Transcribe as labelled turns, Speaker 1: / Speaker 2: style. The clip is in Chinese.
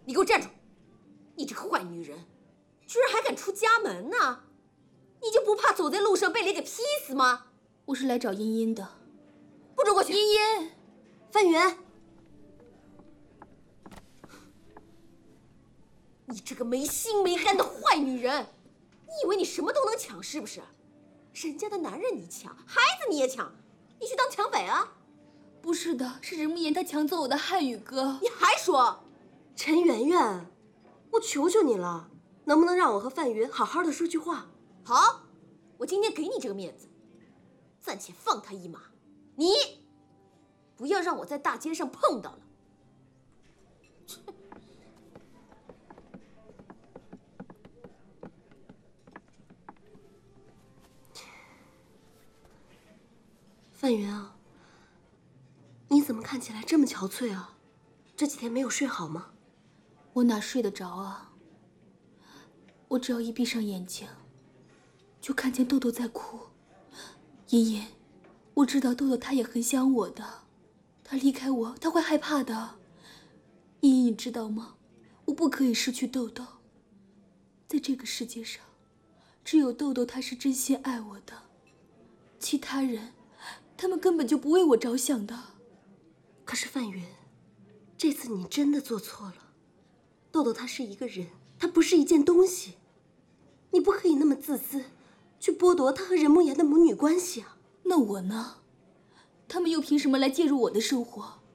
Speaker 1: 你给我站住！你这个坏女人，居然还敢出家门呢！你就不怕走在路上被雷给劈死吗？
Speaker 2: 我是来找茵茵的，
Speaker 1: 不准过去！
Speaker 2: 茵茵，
Speaker 1: 范源，你这个没心没肝的坏女人，你以为你什么都能抢是不是？人家的男人你抢，孩子你也抢，你去当抢匪啊？
Speaker 2: 不是的，是任慕言他抢走我的汉语歌。
Speaker 1: 你还说？
Speaker 3: 陈圆圆，我求求你了，能不能让我和范云好好的说句话？
Speaker 1: 好，我今天给你这个面子，暂且放他一马。你不要让我在大街上碰到了。
Speaker 3: 范云啊，你怎么看起来这么憔悴啊？这几天没有睡好吗？
Speaker 2: 我哪睡得着啊？我只要一闭上眼睛，就看见豆豆在哭。茵茵，我知道豆豆他也很想我的，他离开我他会害怕的。茵茵，你知道吗？我不可以失去豆豆。在这个世界上，只有豆豆他是真心爱我的，其他人，他们根本就不为我着想的。
Speaker 3: 可是范云，这次你真的做错了。豆豆他是一个人，他不是一件东西，你不可以那么自私，去剥夺他和任慕言的母女关系啊。
Speaker 2: 那我呢？他们又凭什么来介入我的生活？